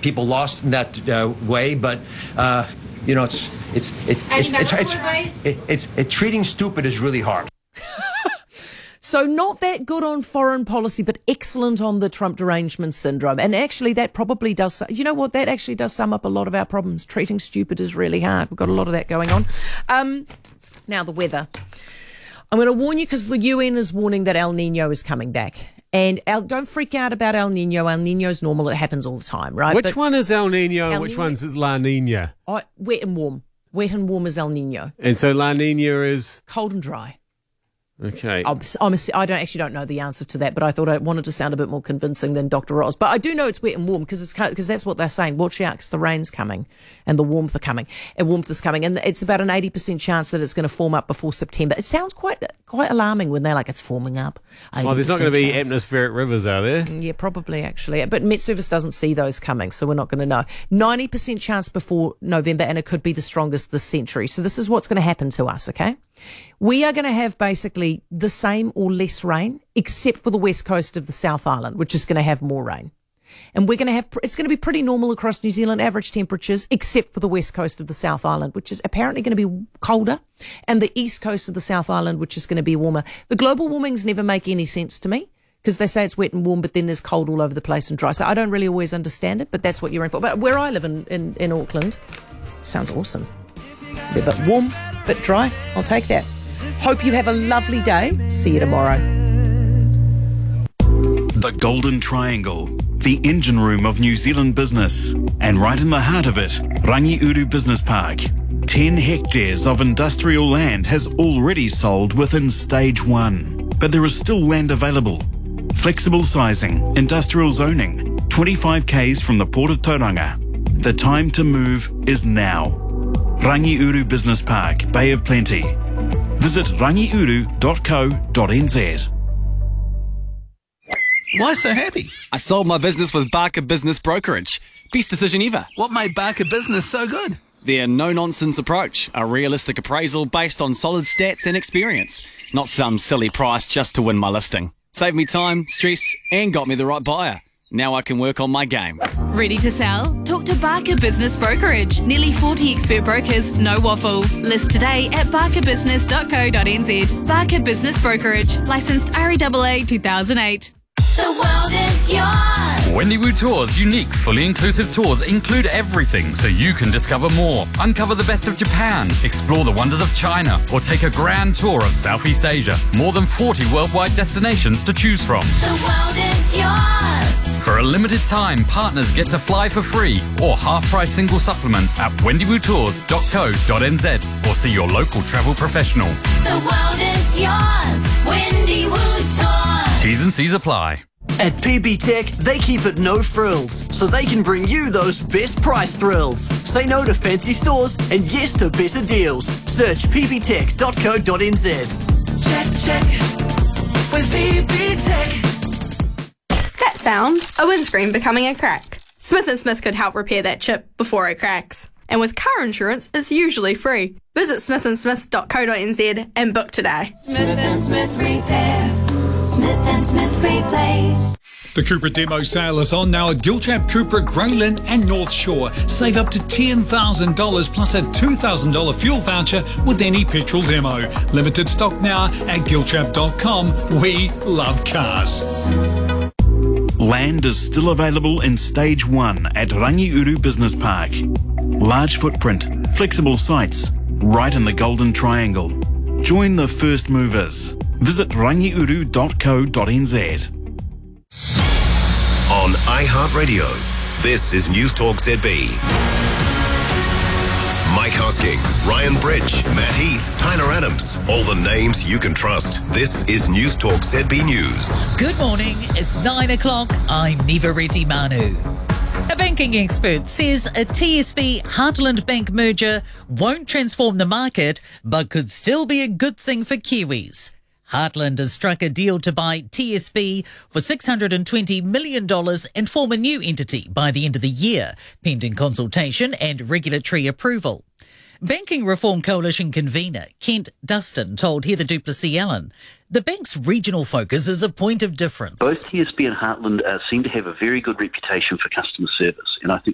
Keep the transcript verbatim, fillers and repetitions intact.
people lost in that uh, way, but uh, you know, it's it's it's it's it's, it's, it's, it, it's it, treating stupid is really hard. So not that good on foreign policy, but excellent on the Trump derangement syndrome. And actually that probably does, you know what, that actually does sum up a lot of our problems. Treating stupid is really hard. We've got a lot of that going on. Um, now the weather. I'm going to warn you because the U N is warning that El Nino is coming back. And El, don't freak out about El Nino. El Nino's normal. It happens all the time, right? Which but one is El Nino El and which Nino, one's is La Nina? Oh, wet and warm. Wet and warm is El Nino. And so La Nina is? Cold and dry. Okay. I'm, I'm, I don't actually don't know the answer to that, but I thought I wanted to sound a bit more convincing than Doctor Ross. But I do know it's wet and warm because it's because that's what they're saying. Watch out, because the rain's coming and the warmth are coming, and warmth is coming, and it's about an eighty percent chance that it's going to form up before September. It sounds quite quite alarming when they're like it's forming up. Oh, there's not going to be chance. atmospheric rivers, are there? Yeah, probably actually, but Met Service doesn't see those coming, so we're not going to know. ninety percent chance before November, and it could be the strongest this century. So this is what's going to happen to us, okay? We are going to have basically the same or less rain, except for the west coast of the South Island, which is going to have more rain. And we're going to have, it's going to be pretty normal across New Zealand, average temperatures, except for the west coast of the South Island, which is apparently going to be colder, and the east coast of the South Island, which is going to be warmer. The global warmings never make any sense to me, because they say it's wet and warm, but then there's cold all over the place and dry. So I don't really always understand it, but that's what you're in for. But where I live in, in, in Auckland, sounds awesome. A bit warm, a bit dry. I'll take that. Hope you have a lovely day. See you tomorrow. The Golden Triangle, the engine room of New Zealand business. And right in the heart of it, Rangiuru Business Park. Ten hectares of industrial land has already sold within stage one. But there is still land available. Flexible sizing, industrial zoning, twenty-five kays from the Port of Tauranga. The time to move is now. Rangiuru Business Park, Bay of Plenty. Visit rangiuru dot co dot n z. Why so happy? I sold my business with Barker Business Brokerage. Best decision ever. What made Barker Business so good? Their no-nonsense approach. A realistic appraisal based on solid stats and experience. Not some silly price just to win my listing. Saved me time, stress, and got me the right buyer. Now I can work on my game. Ready to sell? Talk to Barker Business Brokerage. Nearly forty expert brokers, no waffle. List today at barker business dot co dot n z. Barker Business Brokerage. Licensed R E A A two thousand eight. The world is yours. Wendiwoo Tours' unique, fully inclusive tours include everything so you can discover more. Uncover the best of Japan, explore the wonders of China, or take a grand tour of Southeast Asia. More than forty worldwide destinations to choose from. The world is yours. For a limited time, partners get to fly for free or half-price single supplements at wendiwoo tours dot co dot n z or see your local travel professional. The world is yours. Wendiwoo Tours. T's and C's apply. At P B Tech, they keep it no frills, so they can bring you those best price thrills. Say no to fancy stores and yes to better deals. Search p b tech dot co dot n z. Check, check, with P B Tech. That sound, a windscreen becoming a crack. Smith and Smith could help repair that chip before it cracks. And with car insurance, it's usually free. Visit smith and smith dot co dot n z and book today. Smith and Smith Repair. Smith and Smith Replace. The Cupra demo sale is on now at Gilchap Cupra, Grayling and North Shore. Save up to ten thousand dollars plus a two thousand dollars fuel voucher with any petrol demo. Limited stock now at gilchap dot com. We love cars. Land is still available in Stage one at Rangiuru Business Park. Large footprint, flexible sites, right in the Golden Triangle. Join the first movers. Visit rangiuru dot co dot n z. On iHeartRadio, this is News Talk Z B. Mike Hosking, Ryan Bridge, Matt Heath, Tyler Adams. All the names you can trust. This is News Talk Z B News. Good morning. It's nine o'clock. I'm Niva Reddy Manu. A banking expert says a T S B Heartland Bank merger won't transform the market, but could still be a good thing for Kiwis. Heartland has struck a deal to buy T S B for six hundred twenty million dollars and form a new entity by the end of the year, pending consultation and regulatory approval. Banking Reform Coalition convener Kent Dustin told Heather Duplessis Allen the bank's regional focus is a point of difference. Both T S B and Heartland uh, seem to have a very good reputation for customer service, and I think